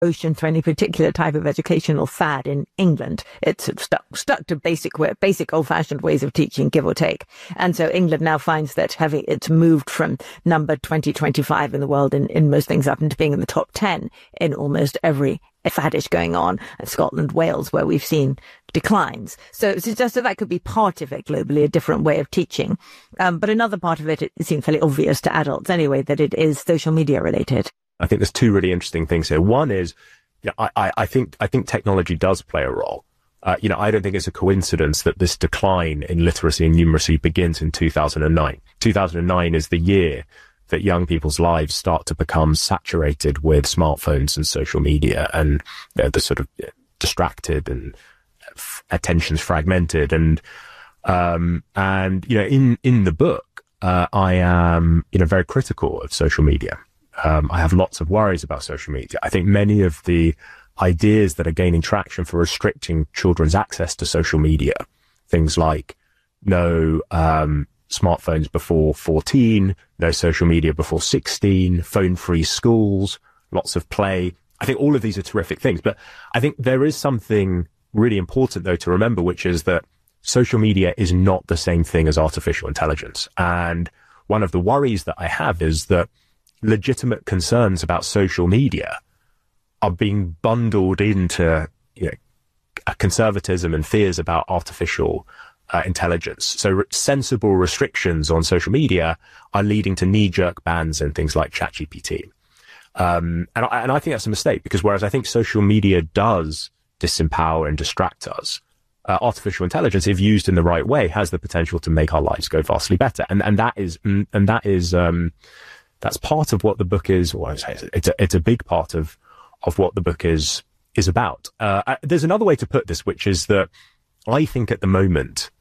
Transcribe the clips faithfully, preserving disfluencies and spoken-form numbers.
ocean to any particular type of educational fad in England. It's stuck, stuck to basic, basic old-fashioned ways of teaching, give or take. And so England now finds that having it's moved from number twenty, twenty-five in the world in, in most things up into being in the top ten in almost every faddish going on. And Scotland, Wales, where we've seen declines. So it's just that that could be part of it globally, a different way of teaching. Um, but another part of it, it seems fairly obvious to adults anyway, that it is social media related. I think there's two really interesting things here. One is, yeah, I, I, I think I think technology does play a role. Uh, you know, I don't think it's a coincidence that this decline in literacy and numeracy begins in two thousand nine. two thousand nine is the year that young people's lives start to become saturated with smartphones and social media, and you know, the sort of distracted and f- attention's fragmented. And um, and you know, in in the book, uh, I am you know very critical of social media. Um, I have lots of worries about social media. I think many of the ideas that are gaining traction for restricting children's access to social media, things like no um, smartphones before fourteen, no social media before sixteen, phone-free schools, lots of play. I think all of these are terrific things. But I think there is something really important, though, to remember, which is that social media is not the same thing as artificial intelligence. And one of the worries that I have is that legitimate concerns about social media are being bundled into you know, conservatism and fears about artificial uh, intelligence. So re- sensible restrictions on social media are leading to knee-jerk bans and things like ChatGPT. Um, and, I, and I think that's a mistake, because whereas I think social media does disempower and distract us, uh, artificial intelligence, if used in the right way, has the potential to make our lives go vastly better. And and that is and that is um, that's part of what the book is. Well, it's a, it's a big part of of what the book is is about. Uh, there's another way to put this, which is that I think at the moment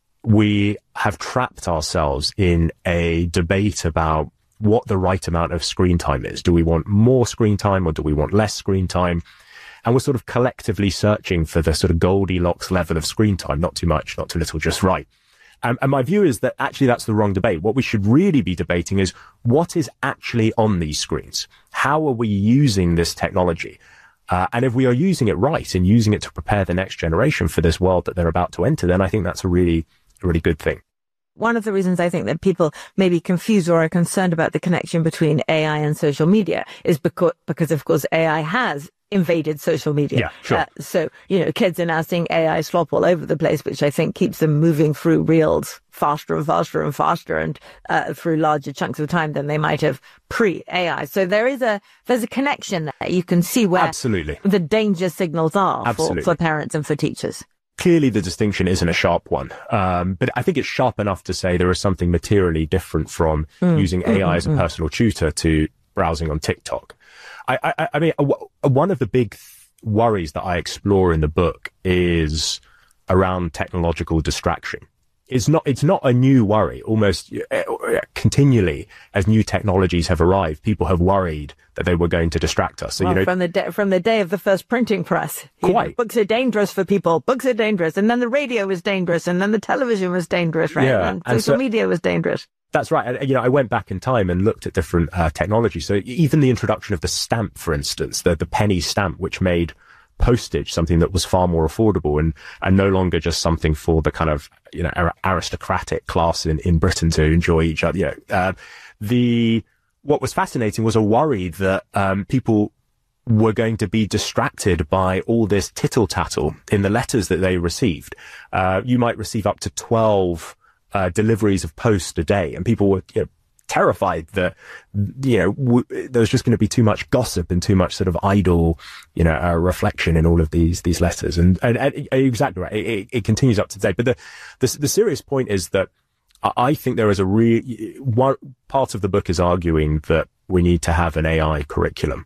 we have trapped ourselves in a debate about what the right amount of screen time is. Do we want more screen time or do we want less screen time? And we're sort of collectively searching for the sort of Goldilocks level of screen time, not too much, not too little, just right. Um, and my view is that actually that's the wrong debate. What we should really be debating is what is actually on these screens. How are we using this technology? Uh, and if we are using it right and using it to prepare the next generation for this world that they're about to enter, then I think that's a really, a really good thing. One of the reasons I think that people may be confused or are concerned about the connection between A I and social media is because, because of course, A I has invaded social media. Yeah, sure. Uh, so, you know, kids are now seeing A I slop all over the place, which I think keeps them moving through reels faster and faster and faster and uh, through larger chunks of time than they might have pre-A I. So there is a, there's a connection there. You can see where Absolutely. the danger signals are for, for parents and for teachers. Clearly, the distinction isn't a sharp one, um, but I think it's sharp enough to say there is something materially different from mm, using A I mm, as a mm. personal tutor to browsing on TikTok. I, I, I mean, one of the big worries that I explore in the book is around technological distraction. It's not, it's not a new worry. Almost continually, as new technologies have arrived, people have worried that they were going to distract us. So, well, you know, from the day, from the day of the first printing press, quite. Know, books are dangerous for people. Books are dangerous, and then the radio was dangerous, and then the television was dangerous, right? Yeah, and social and so, media was dangerous. That's right. And, you know, I went back in time and looked at different uh, technology. So even the introduction of the stamp, for instance, the, the penny stamp, which made postage something that was far more affordable and, and no longer just something for the kind of, you know, aristocratic class in, in Britain to enjoy each other. You know, uh, the, what was fascinating was a worry that, um, people were going to be distracted by all this tittle tattle in the letters that they received. Uh, you might receive up to twelve Uh, deliveries of post a day, and people were you know, terrified that you know w- there was just going to be too much gossip and too much sort of idle, you know, uh, reflection in all of these these letters. And, and, and exactly right, it, it, it continues up to date. But the, the the serious point is that I think there is a real one part of the book is arguing that we need to have an A I curriculum,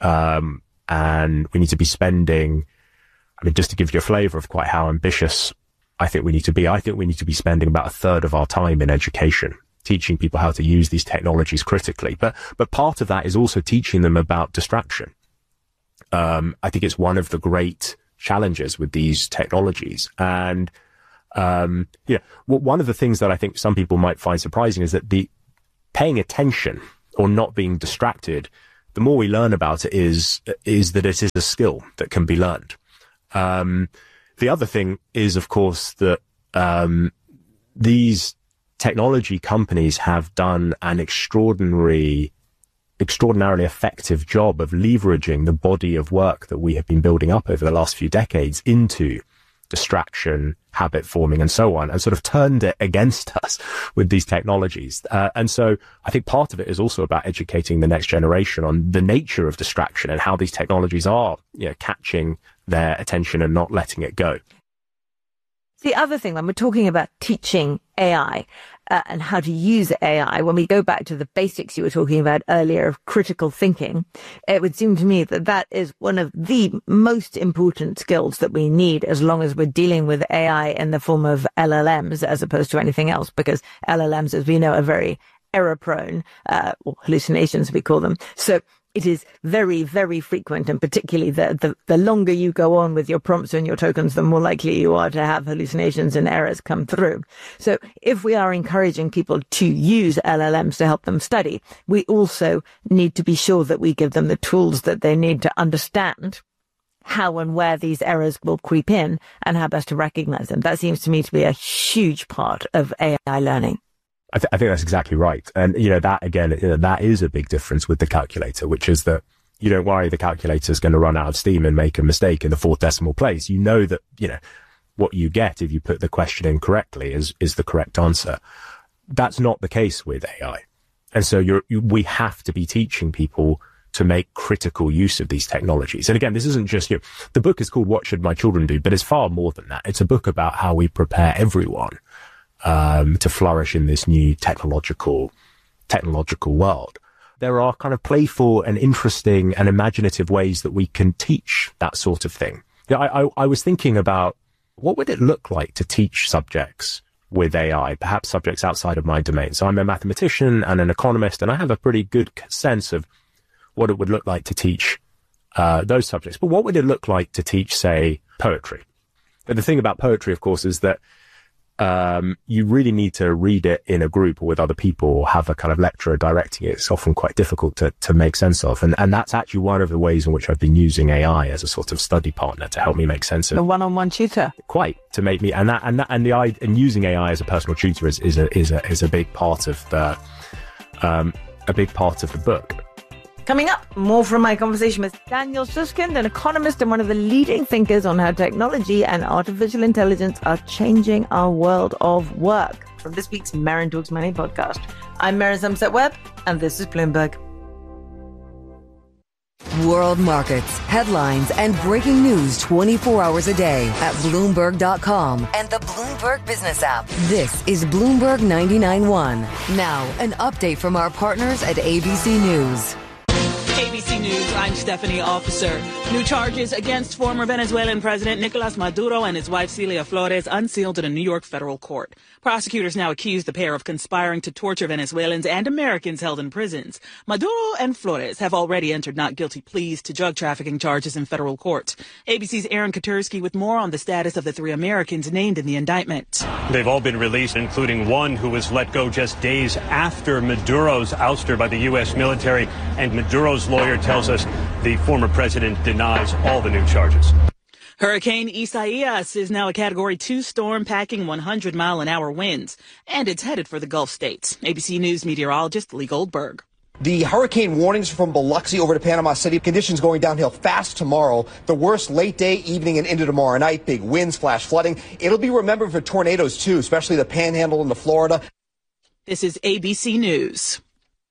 um, and we need to be spending. I mean, just to give you a flavour of quite how ambitious I think we need to be. I think we need to be spending about a third of our time in education, teaching people how to use these technologies critically. But, but part of that is also teaching them about distraction. Um, I think it's one of the great challenges with these technologies. And, um, you know, one of the things that I think some people might find surprising is that the paying attention or not being distracted the more we learn about it is, is that it is a skill that can be learned. Um, the other thing is, of course, that, um, these technology companies have done an extraordinary, extraordinarily effective job of leveraging the body of work that we have been building up over the last few decades into distraction, habit forming, and so on, and sort of turned it against us with these technologies. Uh, and so I think part of it is also about educating the next generation on the nature of distraction and how these technologies are, you know, catching their attention and not letting it go. The other thing, when we're talking about teaching A I uh, and how to use A I, when we go back to the basics you were talking about earlier of critical thinking, it would seem to me that that is one of the most important skills that we need as long as we're dealing with A I in the form of L L Ms as opposed to anything else, because L L Ms, as we know, are very error-prone, uh, or hallucinations, we call them. So it is very, very frequent, and particularly the, the, the longer you go on with your prompts and your tokens, the more likely you are to have hallucinations and errors come through. So if we are encouraging people to use L L Ms to help them study, we also need to be sure that we give them the tools that they need to understand how and where these errors will creep in and how best to recognize them. That seems to me to be a huge part of A I learning. I, th- I think that's exactly right. And, you know, that again, you know, that is a big difference with the calculator, which is that you don't worry the calculator is going to run out of steam and make a mistake in the fourth decimal place. You know that, you know, what you get if you put the question in correctly is, is the correct answer. That's not the case with A I. And so you're, you, we have to be teaching people to make critical use of these technologies. And again, this isn't just, you know, the book is called What Should My Children Do? But it's far more than that. It's a book about how we prepare everyone Um, to flourish in this new technological, technological world. There are kind of playful and interesting and imaginative ways that we can teach that sort of thing. Yeah, I, I, I was thinking about what would it look like to teach subjects with A I, perhaps subjects outside of my domain. So I'm a mathematician and an economist, and I have a pretty good sense of what it would look like to teach uh, those subjects. But what would it look like to teach, say, poetry? And the thing about poetry, of course, is that Um, you really need to read it in a group or with other people, or have a kind of lecturer directing it. It's often quite difficult to, to make sense of. And, and that's actually one of the ways in which I've been using A I as a sort of study partner to help me make sense of a one-on-one tutor. Quite to make me, and that, and that, and the, and using A I as a personal tutor is, is a, is a, is a big part of the, um, a big part of the book. Coming up, more from my conversation with Daniel Susskind, an economist and one of the leading thinkers on how technology and artificial intelligence are changing our world of work. From this week's Merrin Talks Money podcast, I'm Mary Somerset-Webb, and this is Bloomberg. World markets, headlines, and breaking news twenty-four hours a day at Bloomberg dot com and the Bloomberg Business app. This is Bloomberg ninety-nine point one. Now, an update from our partners at A B C News. A B C News, I'm Stephanie Officer. New charges against former Venezuelan President Nicolas Maduro and his wife Celia Flores unsealed in a New York federal court. Prosecutors now accuse the pair of conspiring to torture Venezuelans and Americans held in prisons. Maduro and Flores have already entered not guilty pleas to drug trafficking charges in federal court. A B C's Aaron Katursky with more on the status of the three Americans named in the indictment. They've all been released, including one who was let go just days after Maduro's ouster by the U S military. And Maduro's lawyer tells us the former president denies all the new charges. Hurricane Isaias is now a Category two storm packing one hundred mile an hour winds, and it's headed for the Gulf states. A B C News meteorologist Lee Goldberg. The hurricane warnings from Biloxi over to Panama City. Conditions going downhill fast tomorrow. The worst late day, evening, and into tomorrow night. Big winds, flash flooding. It'll be remembered for tornadoes, too, especially the Panhandle into Florida. This is A B C News.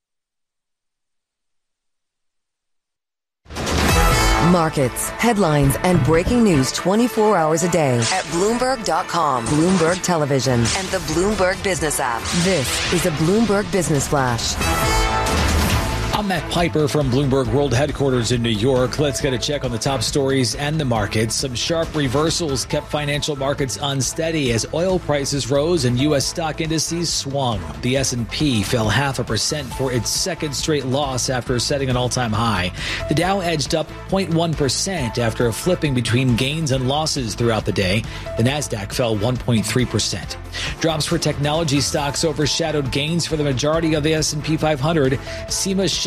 Markets, headlines, and breaking news twenty-four hours a day at Bloomberg dot com, Bloomberg Television, and the Bloomberg Business app. This is a Bloomberg Business Flash. I'm Matt Piper from Bloomberg World Headquarters in New York. Let's get a check on the top stories and the markets. Some sharp reversals kept financial markets unsteady as oil prices rose and U S stock indices swung. The S and P fell half a percent for its second straight loss after setting an all-time high. The Dow edged up zero point one percent after flipping between gains and losses throughout the day. The Nasdaq fell one point three percent. Drops for technology stocks overshadowed gains for the majority of the S and P five hundred. SEMA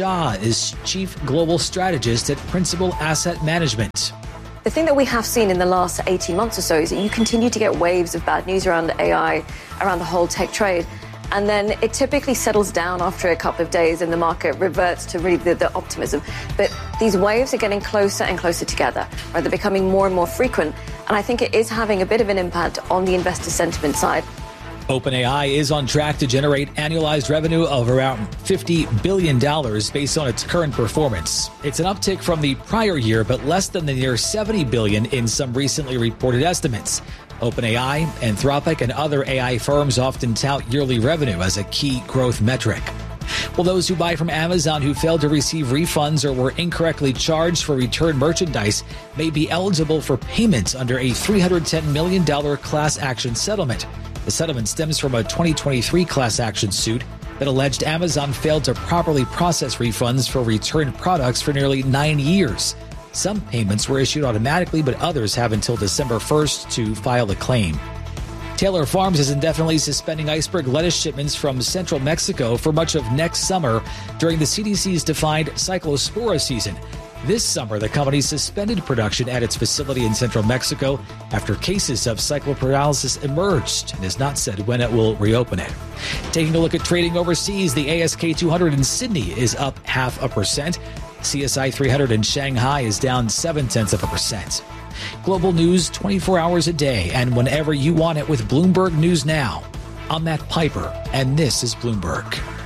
Shah is Chief Global Strategist at Principal Asset Management. The thing that we have seen in the last eighteen months or so is that you continue to get waves of bad news around A I, around the whole tech trade. And then it typically settles down after a couple of days and the market reverts to really the, the optimism. But these waves are getting closer and closer together, right? They're becoming more and more frequent. And I think it is having a bit of an impact on the investor sentiment side. OpenAI is on track to generate annualized revenue of around fifty billion dollars based on its current performance. It's an uptick from the prior year, but less than the near seventy billion dollars in some recently reported estimates. OpenAI, Anthropic, and other A I firms often tout yearly revenue as a key growth metric. Well, those who buy from Amazon who failed to receive refunds or were incorrectly charged for returned merchandise may be eligible for payments under a three hundred ten million dollars class action settlement. The settlement stems from a twenty twenty-three class action suit that alleged Amazon failed to properly process refunds for returned products for nearly nine years. Some payments were issued automatically, but others have until December first to file a claim. Taylor Farms is indefinitely suspending iceberg lettuce shipments from central Mexico for much of next summer during the C D C's defined cyclospora season. This summer, the company suspended production at its facility in central Mexico after cases of cycloparalysis emerged and has not said when it will reopen it. Taking a look at trading overseas, the A S K two hundred in Sydney is up half a percent. C S I three hundred in Shanghai is down seven tenths of a percent. Global news twenty-four hours a day and whenever you want it with Bloomberg News Now. I'm Matt Piper, and this is Bloomberg.